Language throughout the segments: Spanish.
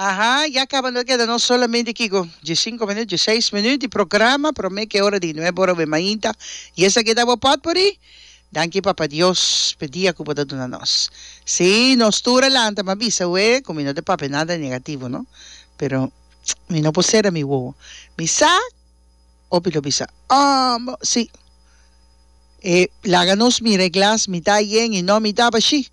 Ajá, ya acabando queda no solamente aqui com 5 minutos, 6 minutos de programa, promete que é hora de 9 horas de manhã, e essa que dá o pot por aí. Danke Papa Dios, pedia que pueda donar nós. Sim, nós tura lá, mas avisa, ué, como não de papo nada negativo, não? Pero, mi não pode ser a mi wowo. Misa, o pilo bisa. Sim. Láganos mi reglas, mitad yen y no mitad bashi.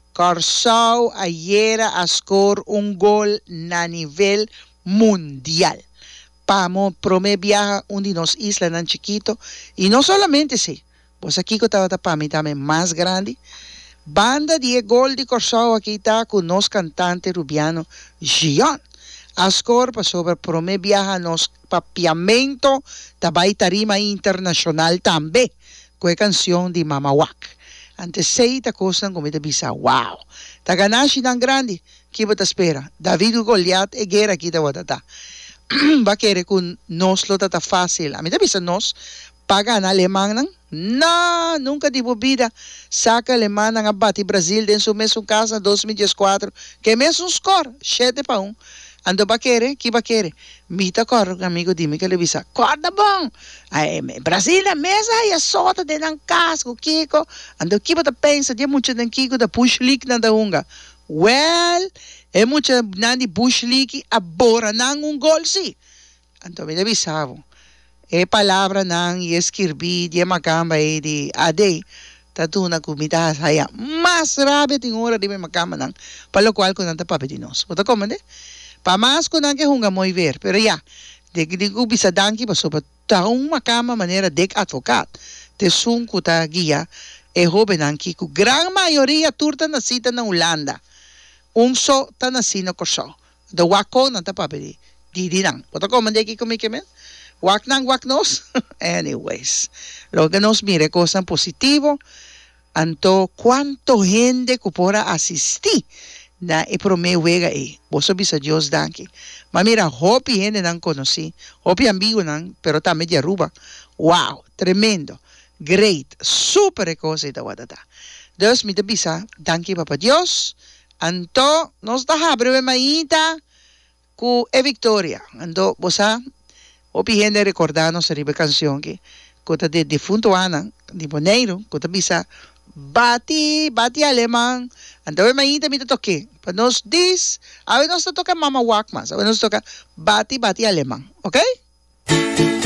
Corsau ayer a score un gol a nivel mundial. Pamo prome viaja un de nos isla tan chiquito. Y no solamente sí, pues aquí que estaba tapami también más grande. Banda de gol de Corsau aquí está con nos cantante rubiano Gion. A score para sobre prome viaja nos papiamento tabay tarima internacional también. Con canción de Mama Wak. Antes sei ta cosa como te bisa, wow. Ta ganashi tan grande, que você espera? David Goliat e guerra aqui da watata. Va querer com nos lo tata fácil. A mim te bisa nos paga na alemã não? Não, nunca de bobida. Saca alemã na bate Brasil dentro do mesmo casa 2014, que é mesmo score, 7-1. Ando ba querer, que ba querer? Mita corre, amigo dime que ele bisa. Corda bom. Ai, Brasil é mesa e a sota de nan casco, Kiko. Ando que bota pensa, de muito nan Kiko da push leak na da unga. Well, é muito nan de push leak abora nan un gol si. Ando me avisavo. É palavra nan e escrevi de macamba e de ade. Tatu na comida saya. Mas rápido tem hora de me macamba nan. Para lo qual com nanta papetinos. Bota comande? Pamas ko nang hunga mo'y ver. Pero ya, de ko bisa danki pa sopa taong makama manera dek advokat. Te sun ko ta guia e joven anki ko gran mayoría turta nasita na Holanda. So ta nasino ko so. The wako na ta papeli. Di nang. Poto ko man deki ko mikemen? Wak nang wak nos? Anyways. Lo que nos mire cosas positivo. Anto cuánto gente ko pora asisti. Na ipromewega Boso bisa Dios danke. Mamira, hopi gente nan conocí. Hopi amigo nan, pero ta media ruba. Wow, tremendo. Great. Super cosa ita wadata. Dus mi te bisa, danke Papa Dios. Anto, nos da breve maita ku e victoria. Ando, bosa, hopi gente recordando sa ribe canción que kota de defunto ana, di Boneiro, kota bisa, bati alemán. Andabe mainita mi toque. Pa nos dis, a ver nos toca Mama Wak mas. A ver nos toca bati alemán. ¿Ok?